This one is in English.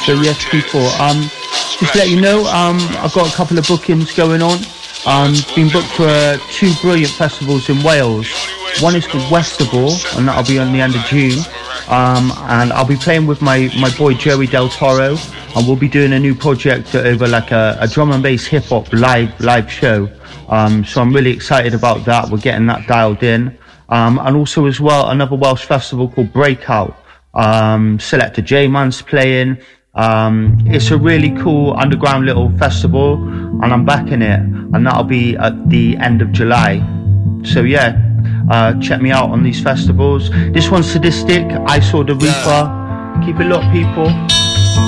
So yes, people, just to let you know, I've got a couple of bookings going on. Been booked for two brilliant festivals in Wales. One is called Westable, and that'll be on the end of June. And I'll be playing with my boy Joey Del Toro, and we'll be doing a new project over like a drum and bass hip hop live show. So I'm really excited about that. We're getting that dialed in. And also as well, another Welsh festival called Breakout. Selector J-Man's playing. It's a really cool underground little festival, and I'm backing it, and that'll be at the end of July. So yeah, check me out on these festivals. This one's Sadistic, I Saw the Reaper. Keep it locked, people.